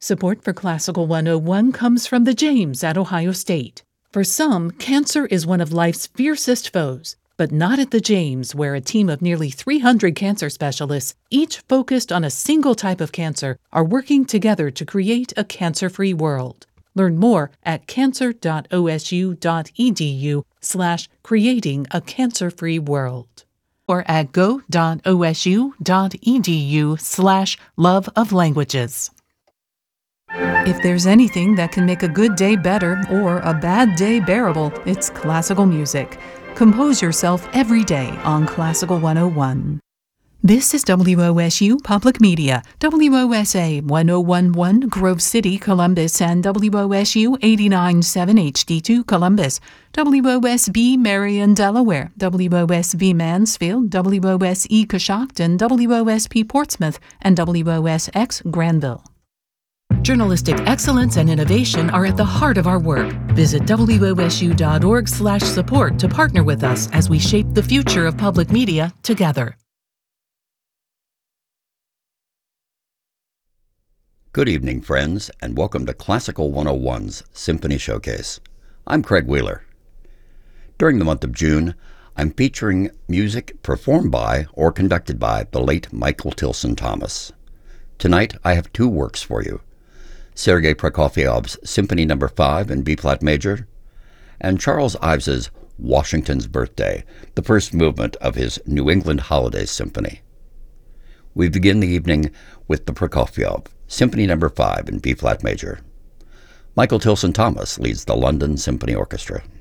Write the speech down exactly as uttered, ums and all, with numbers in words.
Support for Classical one oh one comes from the James at Ohio State. For some, cancer is one of life's fiercest foes, but not at the James, where a team of nearly three hundred cancer specialists, each focused on a single type of cancer, are working together to create a cancer-free world. Learn more at cancer.osu.edu slash creating a cancer-free world or at go.osu.edu slash love of languages. If there's anything that can make a good day better or a bad day bearable, it's classical music. Compose yourself every day on Classical one oh one. This is W O S U Public Media, W O S A one oh one point one Grove City, Columbus, and W O S U eighty-nine point seven H D two Columbus, W O S B Marion, Delaware, W O S B Mansfield, W O S E Coshocton, W O S P Portsmouth, and W O S X Granville. Journalistic excellence and innovation are at the heart of our work. Visit W O S U dot org slash support to partner with us as we shape the future of public media together. Good evening, friends, and welcome to Classical one oh one's Symphony Showcase. I'm Craig Wheeler. During the month of June, I'm featuring music performed by or conducted by the late Michael Tilson Thomas. Tonight, I have two works for you: Sergei Prokofiev's Symphony Number five in B-flat major, and Charles Ives's Washington's Birthday, the first movement of his New England Holiday Symphony. We begin the evening with the Prokofiev, Symphony Number five in B-flat major. Michael Tilson Thomas leads the London Symphony Orchestra.